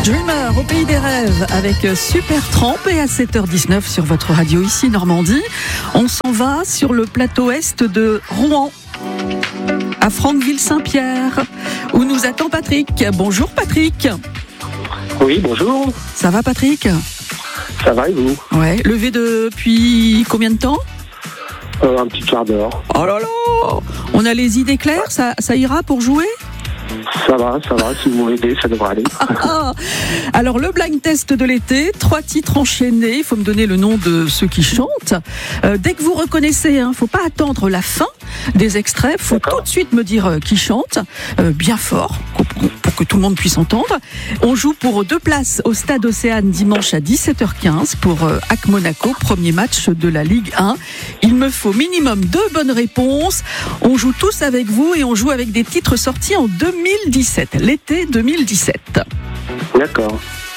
Dreamer au pays des rêves avec Supertramp et à 7h19 sur votre radio ici Normandie. On s'en va sur le plateau est de Rouen, à Franqueville-Saint-Pierre, où nous attend Patrick. Bonjour Patrick. Oui, bonjour. Ça va Patrick ? Ça va et vous ? Ouais, levé depuis combien de temps ? Un petit quart d'heure. Oh là là ! On a les idées claires, ça ira pour jouer ? Ça va, si vous m'aidez, ça devrait aller. Alors, le blind test de l'été, 3 titres enchaînés, il faut me donner le nom de ceux qui chantent. Dès que vous reconnaissez, faut pas attendre la fin des extraits, il faut tout de suite me dire qui chante, bien fort, pour que tout le monde puisse entendre. On joue pour 2 places au Stade Océane dimanche à 17h15 pour AC Monaco, premier match de la Ligue 1. Il me faut minimum 2 bonnes réponses. On joue tous avec vous et on joue avec des titres sortis en 2017, l'été 2017. D'accord.